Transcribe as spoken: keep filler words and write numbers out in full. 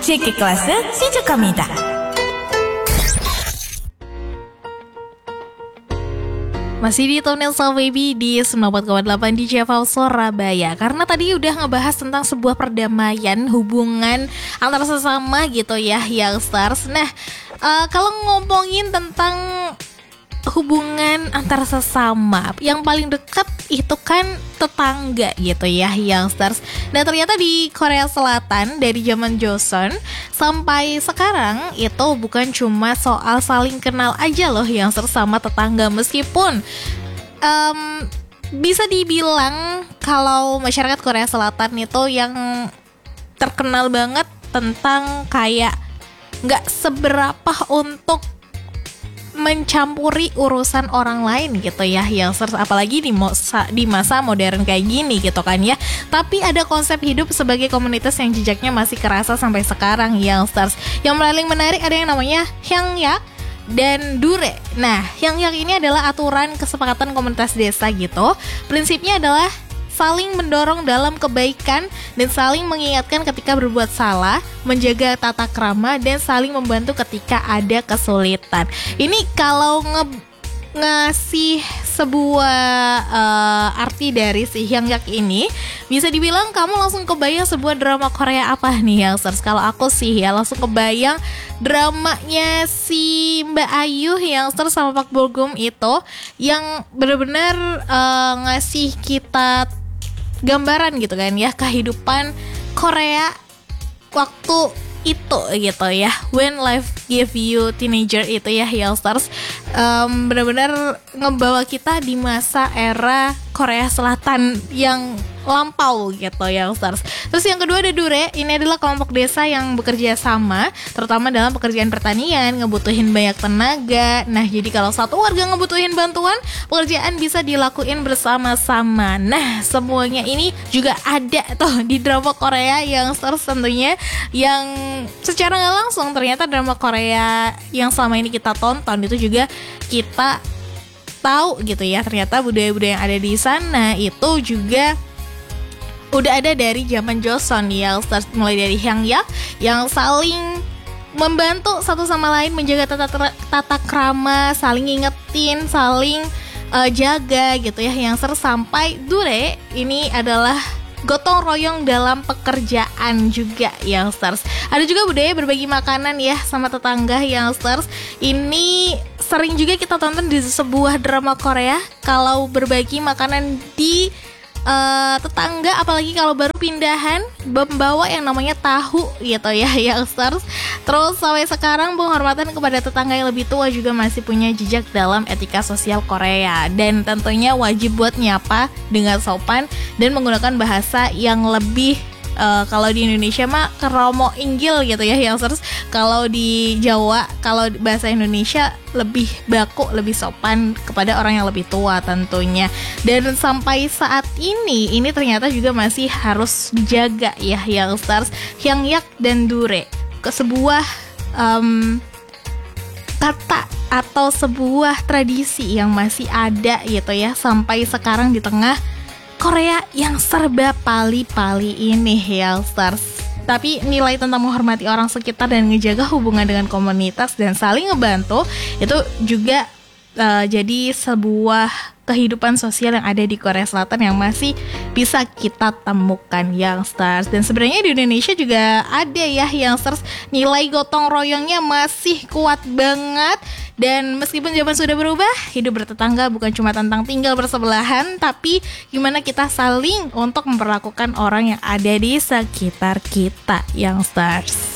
J K 클래스 시작합니다. Masih di Thumbnail Soul Baby di sembilan puluh empat koma delapan di J F L Surabaya. Karena tadi udah ngebahas tentang sebuah perdamaian hubungan antara sesama gitu ya, youngsters. Nah, uh, kalau ngomongin tentang hubungan antar sesama, yang paling dekat itu kan tetangga gitu ya, youngsters. Nah, ternyata di Korea Selatan dari zaman Joseon sampai sekarang itu bukan cuma soal saling kenal aja loh youngsters sama tetangga. Meskipun um, bisa dibilang kalau masyarakat Korea Selatan itu yang terkenal banget tentang kayak gak seberapa untuk mencampuri urusan orang lain gitu ya, youngsters, apalagi di masa, di masa modern kayak gini gitu kan ya. Tapi ada konsep hidup sebagai komunitas yang jejaknya masih kerasa sampai sekarang, youngsters. Yang paling menarik ada yang namanya Hyangyak dan Dure. Nah, Hyangyak ini adalah aturan kesepakatan komunitas desa gitu. Prinsipnya adalah saling mendorong dalam kebaikan dan saling mengingatkan ketika berbuat salah, menjaga tata krama, dan saling membantu ketika ada kesulitan. Ini kalau nge- ngasih sebuah uh, arti dari si Hyangyak ini, bisa dibilang kamu langsung kebayang sebuah drama Korea apa nih, youngsters? Kalau aku sih ya langsung kebayang dramanya si Mbak Ayu, youngsters, sama Pak Bo Gum itu, yang benar-benar uh, ngasih kita gambaran gitu kan ya, kehidupan Korea waktu itu gitu ya, when life give you teenager itu ya, youngsters. um, Benar-benar ngebawa kita di masa era Korea Selatan yang lampau gitu, youngsters. Terus yang kedua ada Dure. Ini adalah kelompok desa yang bekerja sama, terutama dalam pekerjaan pertanian, ngebutuhin banyak tenaga. Nah, jadi kalau satu warga ngebutuhin bantuan, pekerjaan bisa dilakuin bersama-sama. Nah, semuanya ini juga ada tuh di drama Korea, youngsters, tentunya, yang secara gak langsung ternyata drama Korea yang selama ini kita tonton itu juga kita tahu gitu ya, ternyata budaya-budaya yang ada di sana itu juga udah ada dari zaman Joseon ya, mulai dari Hyangyak yang saling membantu satu sama lain, menjaga tata, tata krama, saling ngingetin, saling uh, jaga gitu ya, yang ser sampai Dure ini adalah gotong royong dalam pekerjaan juga, youngsters. Ada juga budaya berbagi makanan ya sama tetangga, youngsters. Ini sering juga kita tonton di sebuah drama Korea, kalau berbagi makanan di Uh, tetangga, apalagi kalau baru pindahan, membawa yang namanya tahu gitu ya, youngsters. Terus sampai sekarang penghormatan kepada tetangga yang lebih tua juga masih punya jejak dalam etika sosial Korea. Dan tentunya wajib buat nyapa dengan sopan dan menggunakan bahasa yang lebih Uh, kalau di Indonesia mah keromo inggil gitu ya, youngsters. Kalau di Jawa, kalau bahasa Indonesia lebih baku, lebih sopan kepada orang yang lebih tua tentunya. Dan sampai saat ini, ini ternyata juga masih harus dijaga ya, youngsters. Hyangyak dan Dure, ke sebuah um, kata atau sebuah tradisi yang masih ada gitu ya, sampai sekarang di tengah Korea yang serba pali-pali ini, youngsters. Tapi nilai tentang menghormati orang sekitar dan ngejaga hubungan dengan komunitas dan saling ngebantu itu juga uh, jadi sebuah kehidupan sosial yang ada di Korea Selatan yang masih bisa kita temukan, youngsters. Dan sebenarnya di Indonesia juga ada ya, youngsters. Nilai gotong royongnya masih kuat banget. Dan meskipun zaman sudah berubah, hidup bertetangga bukan cuma tentang tinggal bersebelahan, tapi gimana kita saling untuk memperlakukan orang yang ada di sekitar kita, youngsters.